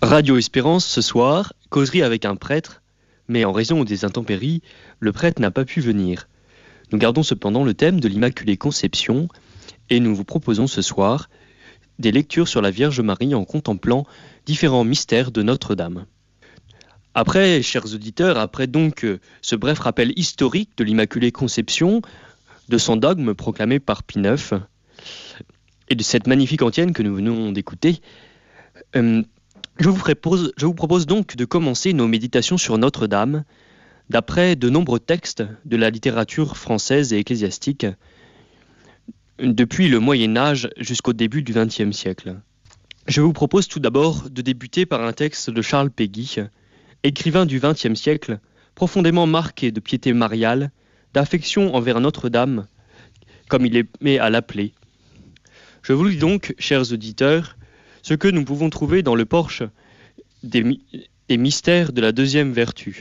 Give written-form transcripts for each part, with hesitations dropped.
Radio Espérance ce soir, causerie avec un prêtre, mais en raison des intempéries, le prêtre n'a pas pu venir. Nous gardons cependant le thème de l'Immaculée Conception et nous vous proposons ce soir des lectures sur la Vierge Marie en contemplant différents mystères de Notre-Dame. Après, chers auditeurs, après donc ce bref rappel historique de l'Immaculée Conception, de son dogme proclamé par Pie IX et de cette magnifique antienne que nous venons d'écouter, je vous propose donc de commencer nos méditations sur Notre-Dame d'après de nombreux textes de la littérature française et ecclésiastique depuis le Moyen-Âge jusqu'au début du XXe siècle. Je vous propose tout d'abord de débuter par un texte de Charles Péguy, écrivain du XXe siècle, profondément marqué de piété mariale, d'affection envers Notre-Dame, comme il aimait à l'appeler. Je vous lis donc, chers auditeurs, ce que nous pouvons trouver dans le porche des mystères de la deuxième vertu.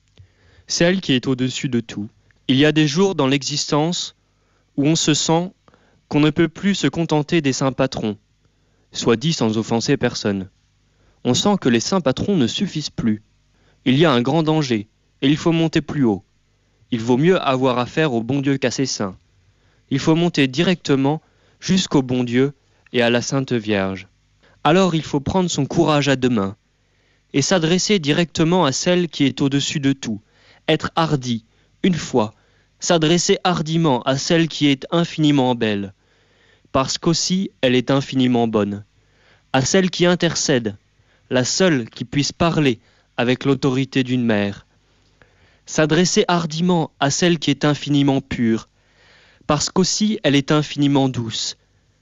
Celle qui est au-dessus de tout. Il y a des jours dans l'existence où on se sent qu'on ne peut plus se contenter des saints patrons, soit dit sans offenser personne. On sent que les saints patrons ne suffisent plus. Il y a un grand danger, et il faut monter plus haut. Il vaut mieux avoir affaire au bon Dieu qu'à ses saints. Il faut monter directement jusqu'au bon Dieu et à la Sainte Vierge. Alors il faut prendre son courage à deux mains et s'adresser directement à celle qui est au-dessus de tout, être hardi, une fois, s'adresser hardiment à celle qui est infiniment belle, parce qu'aussi elle est infiniment bonne, à celle qui intercède, la seule qui puisse parler avec l'autorité d'une mère, s'adresser hardiment à celle qui est infiniment pure, parce qu'aussi elle est infiniment douce,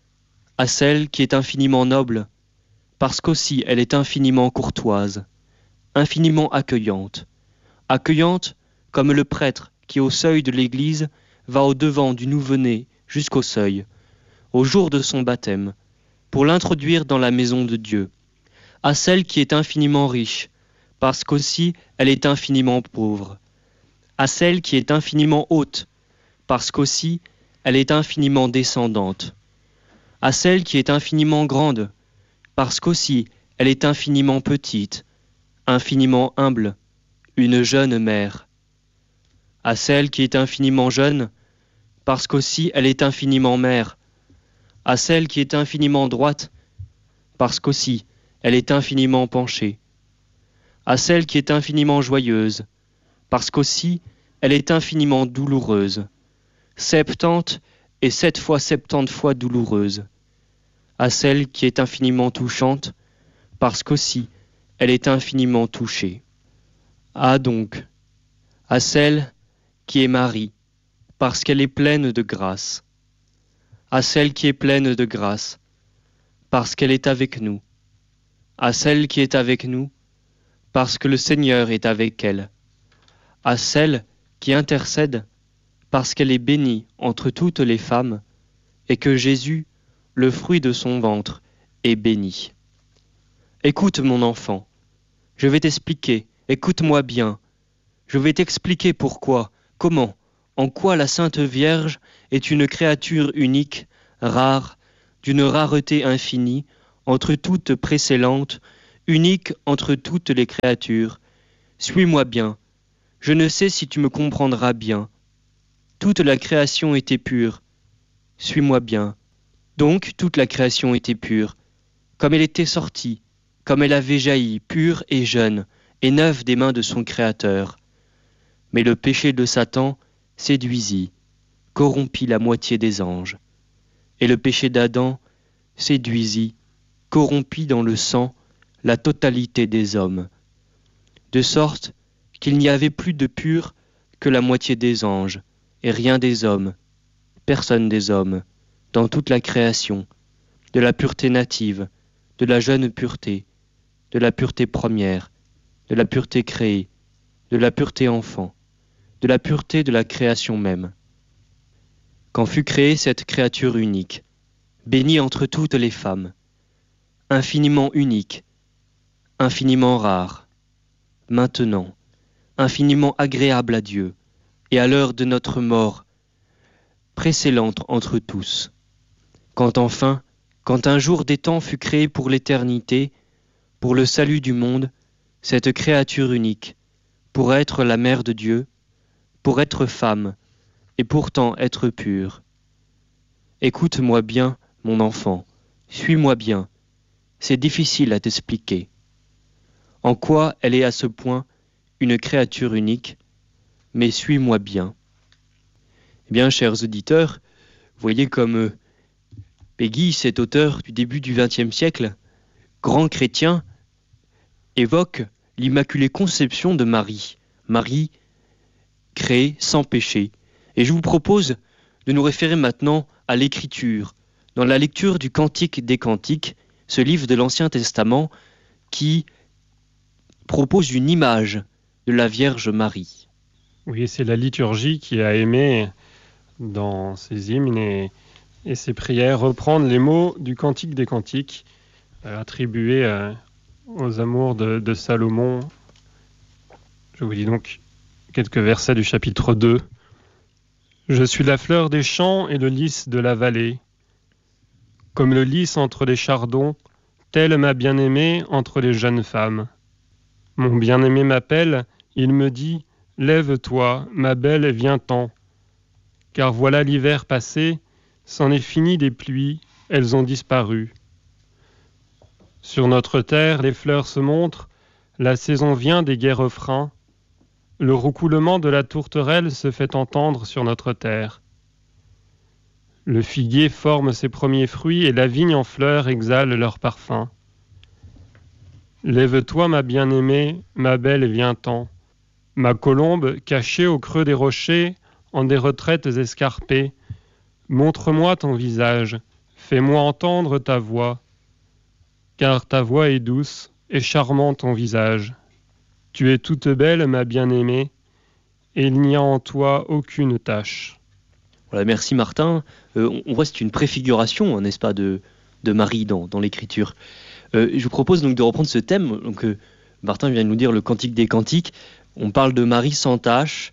à celle qui est infiniment noble, parce qu'aussi elle est infiniment courtoise, infiniment accueillante, accueillante comme le prêtre qui au seuil de l'église va au-devant du nouveau-né jusqu'au seuil, au jour de son baptême, pour l'introduire dans la maison de Dieu, à celle qui est infiniment riche, parce qu'aussi elle est infiniment pauvre, à celle qui est infiniment haute, parce qu'aussi elle est infiniment descendante, à celle qui est infiniment grande, parce qu'aussi elle est infiniment petite, infiniment humble, une jeune mère, à celle qui est infiniment jeune, parce qu'aussi elle est infiniment mère, à celle qui est infiniment droite, parce qu'aussi elle est infiniment penchée, à celle qui est infiniment joyeuse, parce qu'aussi elle est infiniment douloureuse, 70 et 7 fois 70 fois douloureuse, à celle qui est infiniment touchante, parce qu'aussi elle est infiniment touchée. Ah donc, à celle qui est Marie, parce qu'elle est pleine de grâce, à celle qui est pleine de grâce, parce qu'elle est avec nous, à celle qui est avec nous, parce que le Seigneur est avec elle, à celle qui intercède, parce qu'elle est bénie entre toutes les femmes, et que Jésus, le fruit de son ventre, est béni. Écoute mon enfant, je vais t'expliquer, écoute-moi bien, je vais t'expliquer pourquoi, comment, en quoi la Sainte Vierge est une créature unique, rare, d'une rareté infinie, entre toutes précédentes, unique entre toutes les créatures. Suis-moi bien, je ne sais si tu me comprendras bien. Toute la création était pure. Suis-moi bien. Donc toute la création était pure, comme elle était sortie, comme elle avait jailli, pure et jeune, et neuve des mains de son Créateur. Mais le péché de Satan séduisit, corrompit la moitié des anges. Et le péché d'Adam séduisit, corrompit dans le sang la totalité des hommes, de sorte qu'il n'y avait plus de pur que la moitié des anges, et rien des hommes, personne des hommes, dans toute la création, de la pureté native, de la jeune pureté, de la pureté première, de la pureté créée, de la pureté enfant, de la pureté de la création même. Quand fut créée cette créature unique, bénie entre toutes les femmes, infiniment unique, infiniment rare, maintenant, infiniment agréable à Dieu, et à l'heure de notre mort, précédente entre tous. Quand enfin, quand un jour des temps fut créé pour l'éternité, pour le salut du monde, cette créature unique, pour être la mère de Dieu, pour être femme, et pourtant être pure. Écoute-moi bien, mon enfant, suis-moi bien, c'est difficile à t'expliquer. En quoi elle est à ce point une créature unique, mais suis-moi bien. Eh bien, chers auditeurs, vous voyez comme Peggy, cet auteur du début du XXe siècle, grand chrétien, évoque l'Immaculée Conception de Marie, Marie créée sans péché. Et je vous propose de nous référer maintenant à l'Écriture, dans la lecture du Cantique des Cantiques, ce livre de l'Ancien Testament qui propose une image de la Vierge Marie. Oui, c'est la liturgie qui a aimé, dans ses hymnes et ses prières, reprendre les mots du Cantique des Cantiques, attribués aux amours de Salomon. Je vous lis donc quelques versets du chapitre 2. « Je suis la fleur des champs et le lys de la vallée. Comme le lys entre les chardons, telle ma bien-aimée entre les jeunes femmes. Mon bien-aimé m'appelle, il me dit, « Lève-toi, ma belle, viens-t'en. Car voilà l'hiver passé, c'en est fini des pluies, elles ont disparu. Sur notre terre, les fleurs se montrent, la saison vient des gai refrains. Le roucoulement de la tourterelle se fait entendre sur notre terre. Le figuier forme ses premiers fruits et la vigne en fleurs exhale leur parfum. Lève-toi, ma bien-aimée, ma belle, viens-t'en. Ma colombe, cachée au creux des rochers, en des retraites escarpées, montre-moi ton visage, fais-moi entendre ta voix, car ta voix est douce et charmant ton visage. Tu es toute belle, ma bien-aimée, et il n'y a en toi aucune tache. » Voilà, merci Martin. On voit que c'est une préfiguration, n'est-ce pas, de Marie dans l'Écriture. Je vous propose donc de reprendre ce thème. Donc, Martin vient de nous dire le Cantique des Cantiques. On parle de Marie sans tache.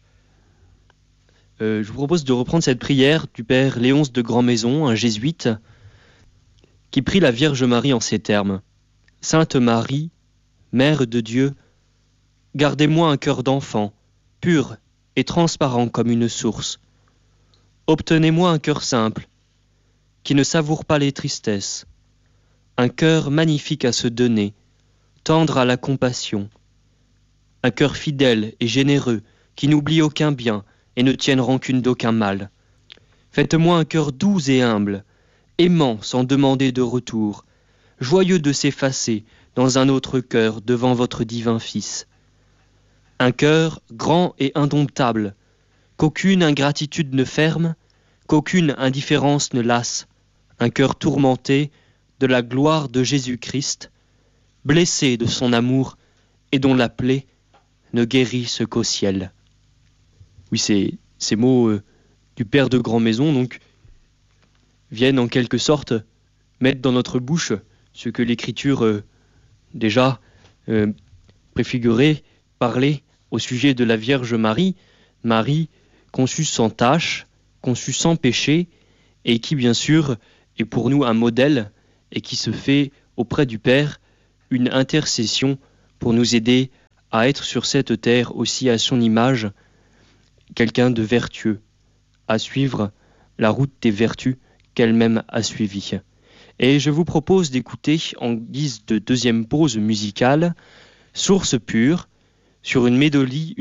Je vous propose de reprendre cette prière du père Léonce de Grandmaison, un jésuite, qui prie la Vierge Marie en ces termes. « Sainte Marie, Mère de Dieu, gardez-moi un cœur d'enfant, pur et transparent comme une source. Obtenez-moi un cœur simple, qui ne savoure pas les tristesses, un cœur magnifique à se donner, tendre à la compassion, un cœur fidèle et généreux, qui n'oublie aucun bien et ne tienne rancune d'aucun mal. Faites-moi un cœur doux et humble, aimant sans demander de retour, joyeux de s'effacer dans un autre cœur devant votre divin Fils. Un cœur grand et indomptable, qu'aucune ingratitude ne ferme, qu'aucune indifférence ne lasse, un cœur tourmenté de la gloire de Jésus-Christ, blessé de son amour et dont la plaie ne guérisse qu'au ciel. » Oui, ces mots du père de Grandmaison donc viennent en quelque sorte mettre dans notre bouche ce que l'Écriture déjà préfigurait, parlait au sujet de la Vierge Marie, Marie conçue sans tache, conçue sans péché, et qui bien sûr est pour nous un modèle et qui se fait auprès du Père une intercession pour nous aider à être sur cette terre aussi à son image, quelqu'un de vertueux, à suivre la route des vertus qu'elle-même a suivie. Et je vous propose d'écouter en guise de deuxième pause musicale Source pure sur une mélodie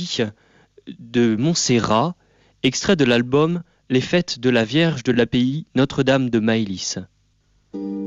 de Montserrat, extrait de l'album Les fêtes de la Vierge de l'abbaye Notre-Dame de Maëlys.